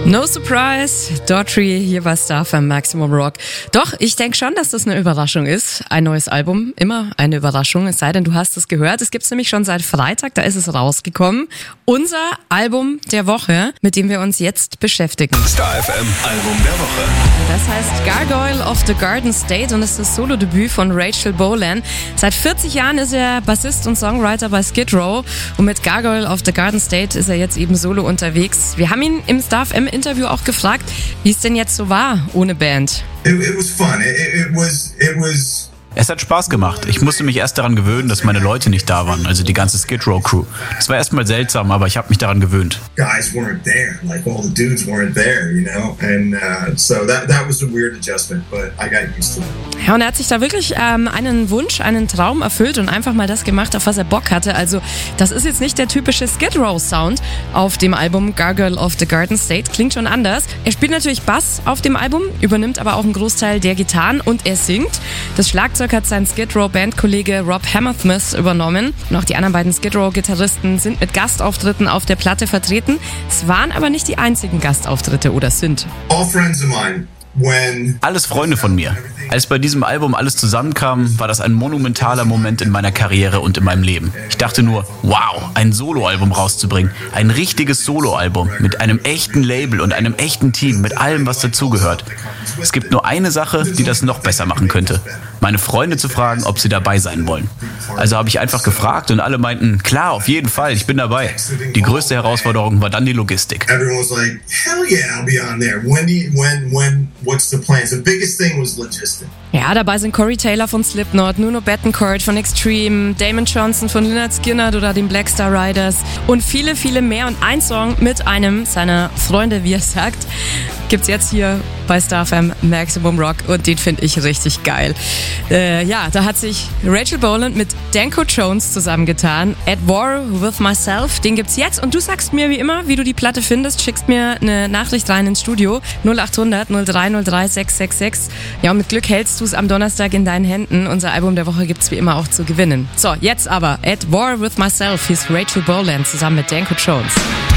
No surprise, Daughtry hier bei Star FM Maximum Rock. Doch, ich denke schon, dass das eine Überraschung ist. Ein neues Album, immer eine Überraschung, es sei denn, du hast es gehört. Es gibt's nämlich schon seit Freitag, da ist es rausgekommen. Unser Album der Woche, mit dem wir uns jetzt beschäftigen. Star FM Album der Woche. Das heißt Gargoyle of the Garden State und ist das Solodebüt von Rachel Bolan. Seit 40 Jahren ist er Bassist und Songwriter bei Skid Row und mit Gargoyle of the Garden State ist er jetzt eben solo unterwegs. Wir haben ihn im Star FM Interview auch gefragt, wie es denn jetzt so war ohne Band. It was fun. It was. Es hat Spaß gemacht. Ich musste mich erst daran gewöhnen, dass meine Leute nicht da waren, also die ganze Skid Row Crew. Das war erstmal seltsam, aber ich habe mich daran gewöhnt. Guys weren't there, like all the dudes weren't there, you know, and so that was a weird adjustment, but I got used to it. Ja, und er hat sich da wirklich einen Wunsch, einen Traum erfüllt und einfach mal das gemacht, auf was er Bock hatte. Also das ist jetzt nicht der typische Skid Row Sound auf dem Album Gargoyle of the Garden State, klingt schon anders. Er spielt natürlich Bass auf dem Album, übernimmt aber auch einen Großteil der Gitarren und er singt. Das Schlagzeug hat sein Skid Row Bandkollege Rob Hammersmith übernommen. Und auch die anderen beiden Skid Row Gitarristen sind mit Gastauftritten auf der Platte vertreten. Es waren aber nicht die einzigen Gastauftritte oder sind. All friends of mine. Alles Freunde von mir. Als bei diesem Album alles zusammenkam, war das ein monumentaler Moment in meiner Karriere und in meinem Leben. Ich dachte nur, wow, ein Soloalbum rauszubringen. Ein richtiges Soloalbum mit einem echten Label und einem echten Team, mit allem, was dazugehört. Es gibt nur eine Sache, die das noch besser machen könnte. Meine Freunde zu fragen, ob sie dabei sein wollen. Also habe ich einfach gefragt und alle meinten, klar, auf jeden Fall, ich bin dabei. Die größte Herausforderung war dann die Logistik. Everyone was like, hell yeah, I'll be on there. When, what's the plan? The biggest thing was logistics. Ja, dabei sind Corey Taylor von Slipknot, Nuno Bettencourt von Extreme, Damon Johnson von Lynyrd Skynyrd oder den Black Star Riders und viele, viele mehr. Und ein Song mit einem seiner Freunde, wie er sagt, gibt's jetzt hier bei Star FM Maximum Rock und den finde ich richtig geil. Ja, da hat sich Rachel Bolan mit Danko Jones zusammengetan. At War With Myself, den gibt's jetzt und du sagst mir wie immer, wie du die Platte findest, schickst mir eine Nachricht rein ins Studio 0800 0303 666. Ja, und mit Glück hältst du es am Donnerstag in deinen Händen. Unser Album der Woche gibt's wie immer auch zu gewinnen. So, jetzt aber At War With Myself, hier ist Rachel Bolan zusammen mit Danko Jones.